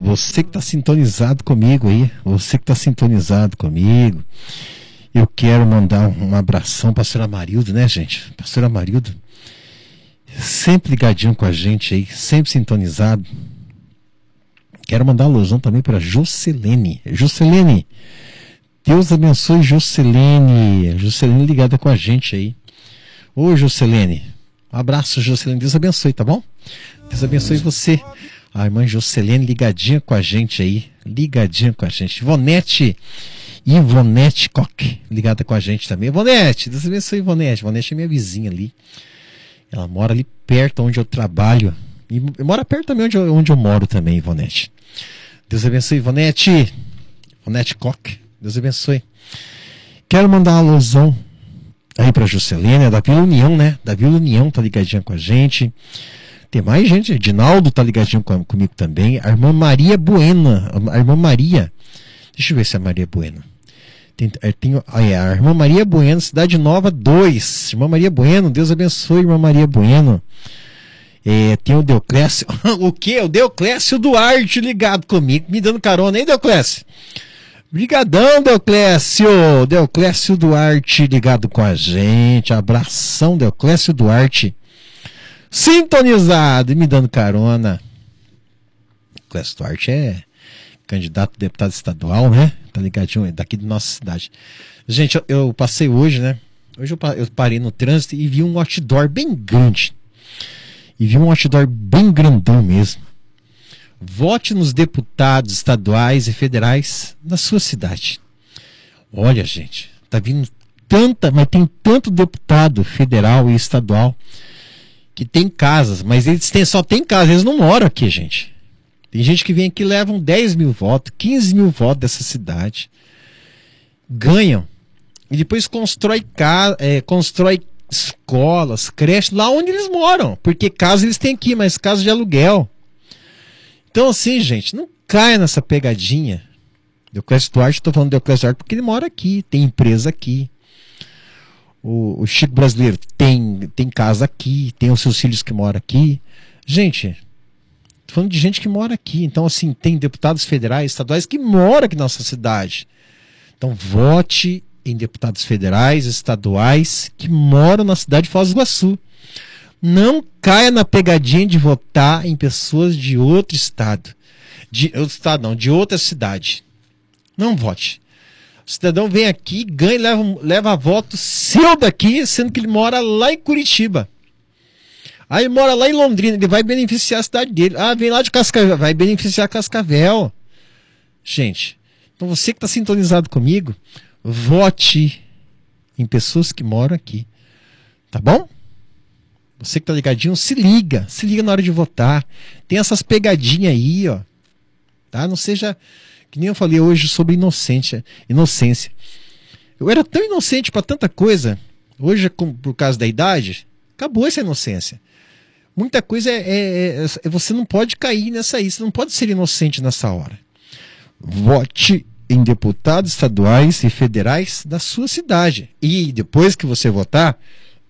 Você que está sintonizado comigo aí, eu quero mandar um abração para a pastora Marilda, né, gente? Pastora Marilda, sempre ligadinho com a gente aí, sempre sintonizado. Quero mandar um alusão também para Juscelene. Juscelene, Deus abençoe Juscelene. Juscelene ligada com a gente aí. Ô, Juscelene, um abraço, Juscelene. Deus abençoe, tá bom? Deus abençoe você. A irmã Juscelene ligadinha com a gente aí. Ligadinha com a gente. Ivonete Koch, ligada com a gente também. Ivonete, Deus abençoe, Ivonete. Ivonete é minha vizinha ali. Ela mora ali perto onde eu trabalho. E mora perto também onde eu moro também, Ivonete. Deus abençoe, Ivonete. Ivonete Koch, Deus abençoe. Quero mandar uma alusão aí pra Juscelene, da Vila União, né? Da Vila União tá ligadinha com a gente. Tem mais gente, Edinaldo tá ligadinho comigo também. A irmã Maria Buena. A irmã Maria. Deixa eu ver se é Maria Buena. A irmã Maria Bueno, Cidade Nova 2. Irmã Maria Bueno, Deus abençoe, irmã Maria Bueno. Tem o Deoclésio. O quê? O Deoclésio Duarte ligado comigo, me dando carona, hein, Deoclésio? Brigadão, Deoclésio. Deoclésio Duarte ligado com a gente. Abração, Deoclésio Duarte. Sintonizado e me dando carona. Deoclésio Duarte é candidato a deputado estadual, né? Tá ligadinho, daqui da nossa cidade. Gente, eu passei hoje, né? Hoje eu parei no trânsito e vi um outdoor bem grande. E vi um outdoor bem grandão mesmo. Vote nos deputados estaduais e federais da sua cidade. Olha, gente, tá vindo mas tem tanto deputado federal e estadual que tem casas, mas eles só tem casa, eles não moram aqui, gente. Tem gente que vem aqui e levam 10 mil votos, 15 mil votos dessa cidade. Ganham. E depois constrói escolas, creches, lá onde eles moram. Porque casa eles têm aqui, mas casa de aluguel. Então assim, gente, não caia nessa pegadinha. Deoclésio Duarte, estou falando de Deoclésio Duarte porque ele mora aqui, tem empresa aqui. O Chico Brasileiro tem casa aqui, tem os seus filhos que moram aqui. Gente, tô falando de gente que mora aqui. Então, assim, tem deputados federais, estaduais que moram aqui na nossa cidade. Então, vote em deputados federais, estaduais que moram na cidade de Foz do Iguaçu. Não caia na pegadinha de votar em pessoas de outro estado. De outra cidade. Não vote. O cidadão vem aqui, ganha e leva voto seu daqui, sendo que ele mora lá em Curitiba. Aí mora lá em Londrina, ele vai beneficiar a cidade dele. Ah, vem lá de Cascavel, vai beneficiar Cascavel. Gente, então você que está sintonizado comigo, vote em pessoas que moram aqui. Tá bom? Você que tá ligadinho, se liga na hora de votar. Tem essas pegadinhas aí, ó. Tá? Não seja, que nem eu falei hoje sobre inocência. Eu era tão inocente para tanta coisa. Hoje, por causa da idade, acabou essa inocência. Muita coisa você não pode cair nessa aí, você não pode ser inocente nessa hora. Vote em deputados estaduais e federais da sua cidade. E depois que você votar,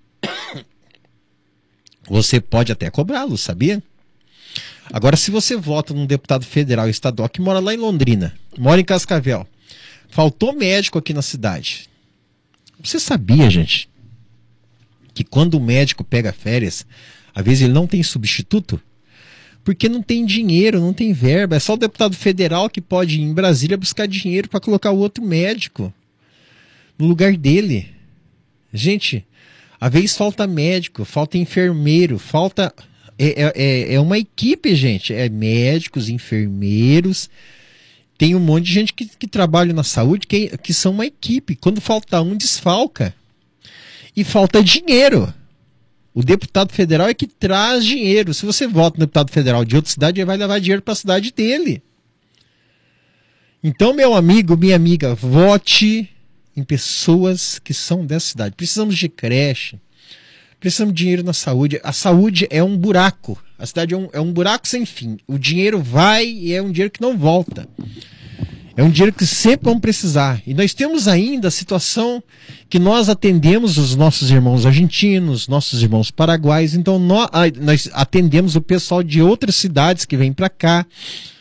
você pode até cobrá-lo, sabia? Agora, se você vota num deputado federal e estadual que mora lá em Londrina, mora em Cascavel, faltou médico aqui na cidade. Você sabia, gente, que quando o médico pega férias, às vezes ele não tem substituto? Porque não tem dinheiro, não tem verba. É só o deputado federal que pode ir em Brasília buscar dinheiro para colocar o outro médico no lugar dele. Gente, às vezes falta médico, falta enfermeiro, falta... É uma equipe, gente. É médicos, enfermeiros. Tem um monte de gente que trabalha na saúde que são uma equipe. Quando falta um, desfalca. E falta dinheiro. O deputado federal é que traz dinheiro. Se você vota no deputado federal de outra cidade, ele vai levar dinheiro para a cidade dele. Então, meu amigo, minha amiga, vote em pessoas que são dessa cidade. Precisamos de creche. Precisamos de dinheiro na saúde. A saúde é um buraco. A cidade é um buraco sem fim. O dinheiro vai e é um dinheiro que não volta. É um dinheiro que sempre vamos precisar. E nós temos ainda a situação que nós atendemos os nossos irmãos argentinos, nossos irmãos paraguaios. Então nós atendemos o pessoal de outras cidades que vem para cá.